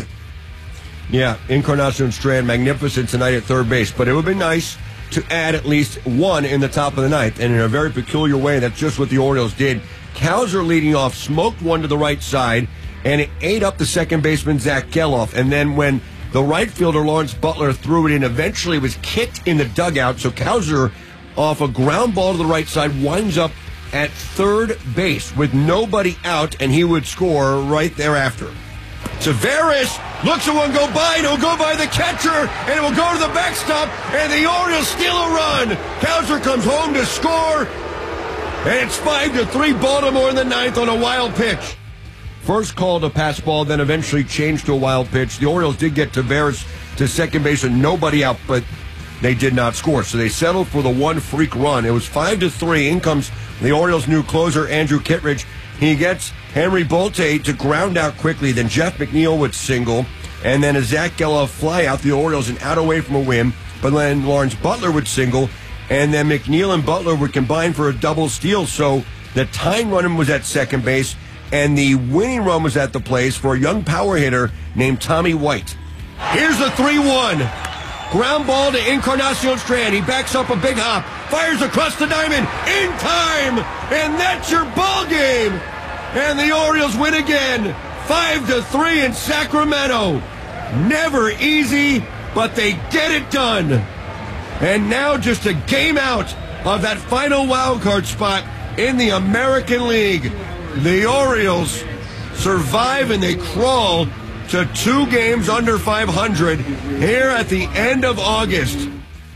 Yeah, Encarnacion Strand, magnificent tonight at third base. But it would be nice to add at least one in the top of the ninth. And in a very peculiar way, that's just what the Orioles did. Cowser leading off, smoked one to the right side, and it ate up the second baseman, Zach Geloff. And then when the right fielder, Lawrence Butler, threw it in, eventually it was kicked in the dugout. So Cowser, off a ground ball to the right side, winds up at third base with nobody out, and he would score right thereafter. Taveras looks at one go by, and it'll go by the catcher, and it will go to the backstop, and the Orioles steal a run. Cowser comes home to score, and it's five to three Baltimore in the ninth on a wild pitch. First called a pass ball, then eventually changed to a wild pitch. The Orioles did get Taveras to second base and nobody out, but they did not score. So they settled for the one freak run. It was five to three. In comes the Orioles' new closer, Andrew Kittredge. He gets Henry Bolte to ground out quickly. Then Jeff McNeil would single. And then a Zach Geloff fly out. The Orioles an out away from a win. But then Lawrence Butler would single. And then McNeil and Butler would combine for a double steal. So the tying run was at second base. And the winning run was at the place for a young power hitter named Tommy White. Here's the three one. Ground ball to Encarnacion Strand. He backs up a big hop. Fires across the diamond. In time. And that's your ball game. And the Orioles win again. Five to three in Sacramento. Never easy, but they get it done. And now just a game out of that final wild card spot in the American League. The Orioles survive and they crawl to two games under five hundred here at the end of August.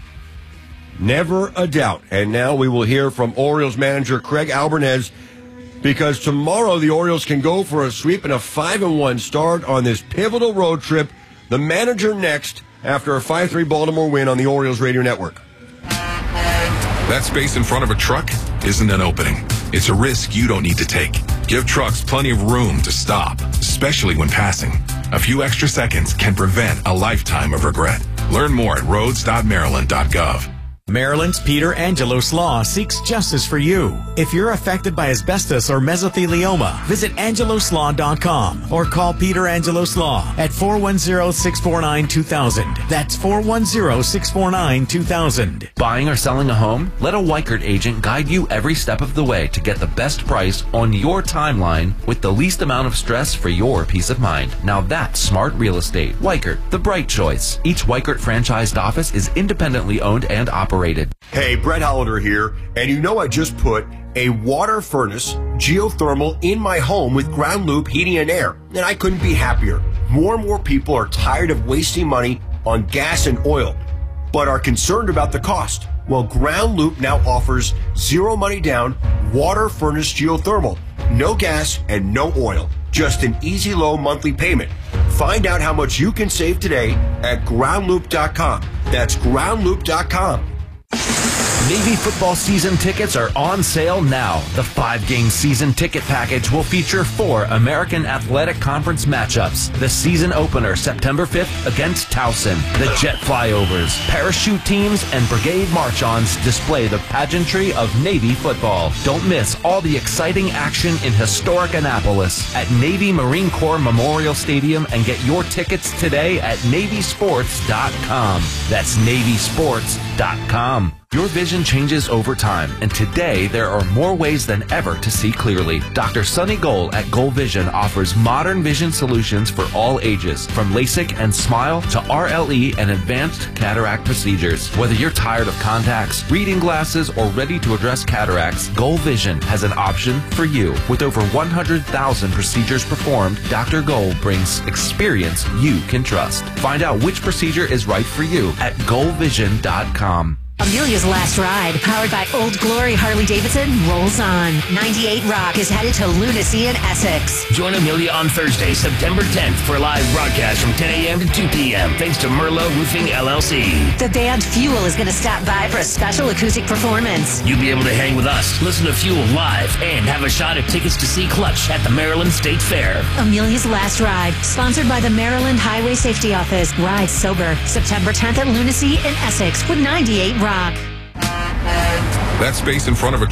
Never a doubt. And now we will hear from Orioles manager Craig Albernez, because tomorrow the Orioles can go for a sweep and a five and one start on this pivotal road trip. The manager next after a five three Baltimore win on the Orioles Radio Network. That space in front of a truck isn't an opening. It's a risk you don't need to take. Give trucks plenty of room to stop, especially when passing. A few extra seconds can prevent a lifetime of regret. Learn more at roads dot maryland dot gov. Maryland's Peter Angelos Law seeks justice for you. If you're affected by asbestos or mesothelioma, visit angelos law dot com or call Peter Angelos Law at four one zero, six four nine, two thousand. That's four one zero, six four nine, two thousand. Buying or selling a home? Let a Weichert agent guide you every step of the way to get the best price on your timeline with the least amount of stress for your peace of mind. Now that's smart real estate. Weichert, the bright choice. Each Weichert franchised office is independently owned and operated. Hey, Brett Hollander here, and you know I just put a water furnace geothermal in my home with Ground Loop Heating and Air, and I couldn't be happier. More and more people are tired of wasting money on gas and oil, but are concerned about the cost. Well, Ground Loop now offers zero money down water furnace geothermal, no gas and no oil, just an easy low monthly payment. Find out how much you can save today at ground loop dot com. That's ground loop dot com. Navy football season tickets are on sale now. The five-game season ticket package will feature four American Athletic Conference matchups. The season opener September fifth against Towson. The jet flyovers, parachute teams, and brigade march-ons display the pageantry of Navy football. Don't miss all the exciting action in historic Annapolis at Navy Marine Corps Memorial Stadium and get your tickets today at navy sports dot com. That's navy sports dot com. Your vision changes over time, and today there are more ways than ever to see clearly. Doctor Sonny Goal at Goal Vision offers modern vision solutions for all ages, from LASIK and SMILE to R L E and advanced cataract procedures. Whether you're tired of contacts, reading glasses, or ready to address cataracts, Goal Vision has an option for you. With over one hundred thousand procedures performed, Doctor Goal brings experience you can trust. Find out which procedure is right for you at goal vision dot com. Amelia's Last Ride, powered by Old Glory Harley-Davidson, rolls on. ninety-eight Rock is headed to Lunacy in Essex. Join Amelia on Thursday, September tenth for a live broadcast from ten a.m. to two p.m. thanks to Merlot Roofing, L L C. The band Fuel is going to stop by for a special acoustic performance. You'll be able to hang with us, listen to Fuel live, and have a shot at tickets to see Clutch at the Maryland State Fair. Amelia's Last Ride, sponsored by the Maryland Highway Safety Office. Ride sober. September tenth at Lunacy in Essex with ninety-eight Rock. That space in front of a